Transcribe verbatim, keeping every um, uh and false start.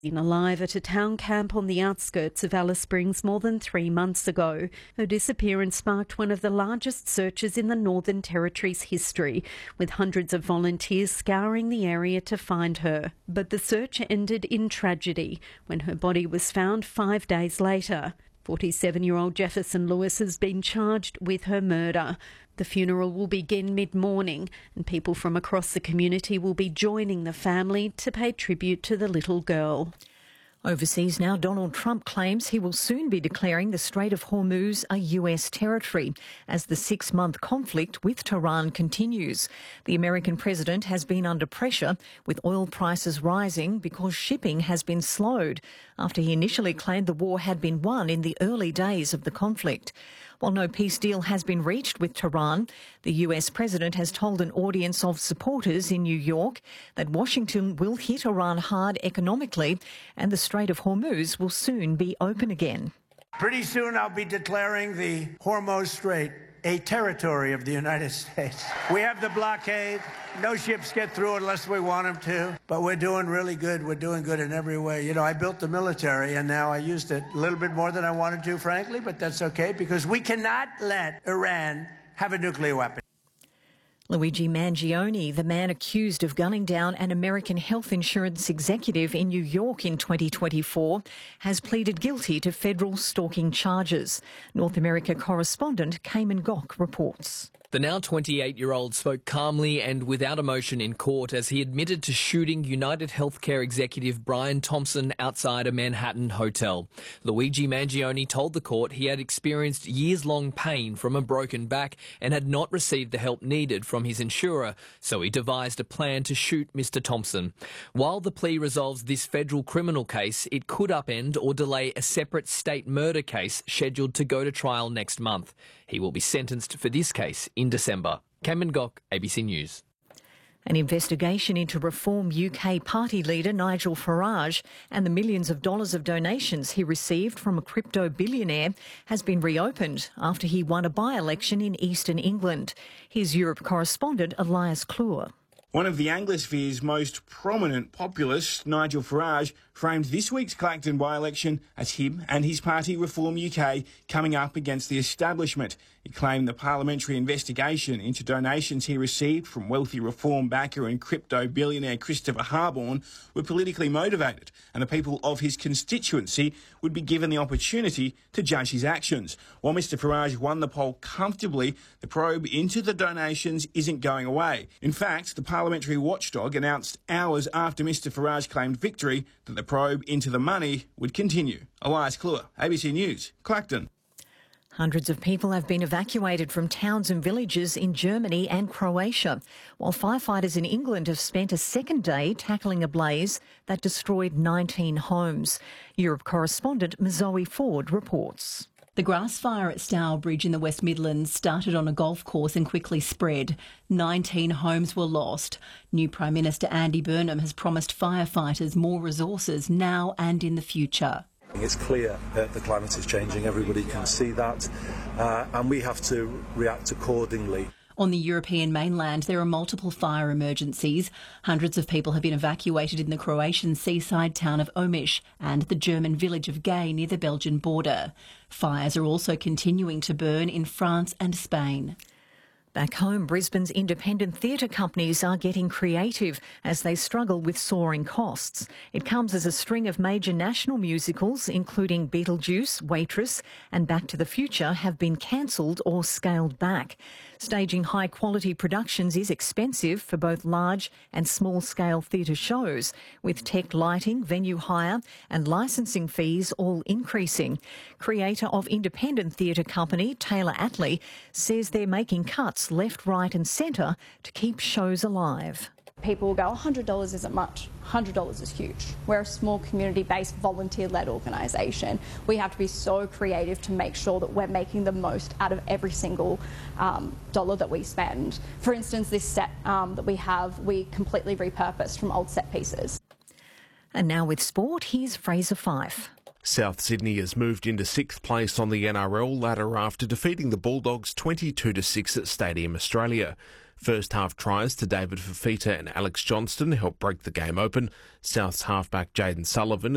Seen alive at a town camp on the outskirts of Alice Springs more than three months ago. Her disappearance sparked one of the largest searches in the Northern Territory's history, with hundreds of volunteers scouring the area to find her. But the search ended in tragedy when her body was found five days later. forty-seven-year-old Jefferson Lewis has been charged with her murder. The funeral will begin mid-morning and people from across the community will be joining the family to pay tribute to the little girl. Overseas now, Donald Trump claims he will soon be declaring the Strait of Hormuz a U S territory as the six-month conflict with Tehran continues. The American president has been under pressure, with oil prices rising because shipping has been slowed after he initially claimed the war had been won in the early days of the conflict. While no peace deal has been reached with Tehran, the U S president has told an audience of supporters in New York that Washington will hit Iran hard economically and the Strait of Hormuz will soon be open again. Pretty soon I'll be declaring the Hormuz Strait a territory of the United States. We have the blockade. No ships get through unless we want them to. But we're doing really good. We're doing good in every way. You know, I built the military, and now I used it a little bit more than I wanted to, frankly, but that's okay, because we cannot let Iran have a nuclear weapon. Luigi Mangione, the man accused of gunning down an American health insurance executive in New York in twenty twenty-four, has pleaded guilty to federal stalking charges. North America correspondent Cayman Gok reports. The now twenty-eight-year-old spoke calmly and without emotion in court as he admitted to shooting United Healthcare executive Brian Thompson outside a Manhattan hotel. Luigi Mangione told the court he had experienced years-long pain from a broken back and had not received the help needed from his insurer, so he devised a plan to shoot Mister Thompson. While the plea resolves this federal criminal case, it could upend or delay a separate state murder case scheduled to go to trial next month. He will be sentenced for this case in December. Cameron Gok, A B C News. An investigation into Reform U K party leader Nigel Farage and the millions of dollars of donations he received from a crypto billionaire has been reopened after he won a by-election in eastern England. Here's Europe correspondent Elias Kluwer. One of the Anglosphere's most prominent populists, Nigel Farage, framed this week's Clacton by-election as him and his party Reform U K coming up against the establishment. He claimed the parliamentary investigation into donations he received from wealthy Reform backer and crypto billionaire Christopher Harborne were politically motivated, and the people of his constituency would be given the opportunity to judge his actions. While Mister Farage won the poll comfortably, the probe into the donations isn't going away. In fact, the parliamentary watchdog announced hours after Mister Farage claimed victory that the probe into the money would continue. Elias Kluwer, A B C News, Clacton. Hundreds of people have been evacuated from towns and villages in Germany and Croatia, while firefighters in England have spent a second day tackling a blaze that destroyed nineteen homes. Europe correspondent Zoe Ford reports. The grass fire at Stourbridge in the West Midlands started on a golf course and quickly spread. nineteen homes were lost. New Prime Minister Andy Burnham has promised firefighters more resources now and in the future. It's clear that the climate is changing, everybody can see that, uh, and we have to react accordingly. On the European mainland, there are multiple fire emergencies. Hundreds of people have been evacuated in the Croatian seaside town of Omiš and the German village of Gay near the Belgian border. Fires are also continuing to burn in France and Spain. Back home, Brisbane's independent theatre companies are getting creative as they struggle with soaring costs. It comes as a string of major national musicals, including Beetlejuice, Waitress and Back to the Future, have been cancelled or scaled back. Staging high-quality productions is expensive for both large and small-scale theatre shows, with tech lighting, venue hire and licensing fees all increasing. Creator of independent theatre company Taylor Attlee says they're making cuts left, right and centre to keep shows alive. People will go, one hundred dollars isn't much, one hundred dollars is huge. We're a small community-based volunteer-led organisation. We have to be so creative to make sure that we're making the most out of every single um, dollar that we spend. For instance, this set um, that we have, we completely repurposed from old set pieces. And now with sport, here's Fraser Fife. South Sydney has moved into sixth place on the N R L ladder after defeating the Bulldogs twenty-two to six at Stadium Australia. First half tries to David Fafita and Alex Johnston helped break the game open. South's halfback Jayden Sullivan